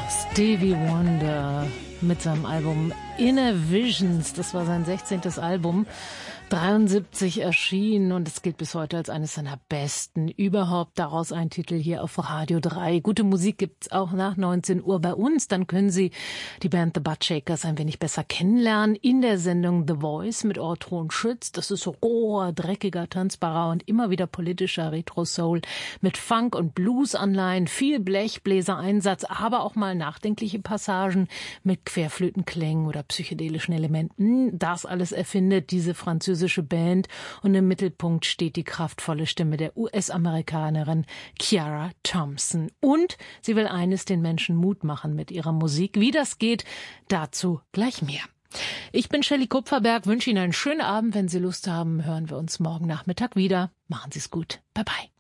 Stevie Wonder mit seinem Album Inner Visions. Das war sein 16. Album, 73 erschienen und es gilt bis heute als eines seiner besten überhaupt. Daraus ein Titel hier auf Radio 3. Gute Musik gibt's auch nach 19 Uhr bei uns. Dann können Sie die Band The Buttshakers ein wenig besser kennenlernen in der Sendung The Voice mit Orton Schütz. Das ist so roher, dreckiger, tanzbarer und immer wieder politischer Retro-Soul mit Funk- und Blues-Anleihen, viel Blechbläser-Einsatz, aber auch mal nachdenkliche Passagen mit Querflötenklängen oder psychedelischen Elementen. Das alles erfindet diese französische Band und im Mittelpunkt steht die kraftvolle Stimme der US-Amerikanerin Kiara Thompson. Und sie will eines: den Menschen Mut machen mit ihrer Musik. Wie das geht, dazu gleich mehr. Ich bin Shelley Kupferberg, wünsche Ihnen einen schönen Abend. Wenn Sie Lust haben, hören wir uns morgen Nachmittag wieder. Machen Sie es gut. Bye bye.